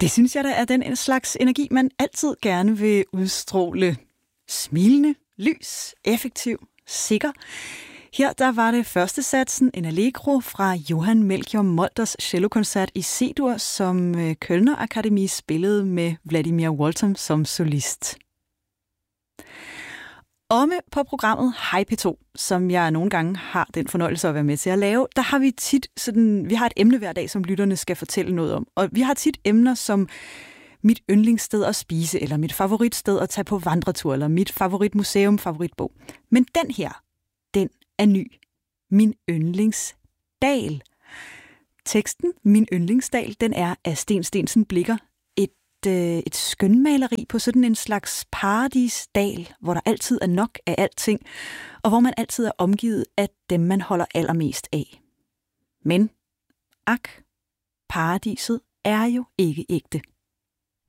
Det synes jeg da er den slags energi, man altid gerne vil udstråle. Smilende, lys, effektiv, sikker. Her der var det første satsen, en allegro fra Johann Melchior Molders cellokoncert i C-dur, som Kölner Akademi spillede med Vladimir Woltom som solist. Omme på programmet Hej P2, som jeg nogle gange har den fornøjelse at være med til at lave, der har vi tit vi har et emne hver dag, som lytterne skal fortælle noget om. Og vi har tit emner som mit yndlingssted at spise, eller mit favoritsted at tage på vandretur, eller mit favoritmuseum, favoritbog. Men den her, den er ny. Min yndlingsdal. Teksten, Min yndlingsdal, den er af Sten Steensen Blicher. Et skønmaleri på sådan en slags paradisdal, hvor der altid er nok af alting, og hvor man altid er omgivet af dem, man holder allermest af. Men, paradiset er jo ikke ægte.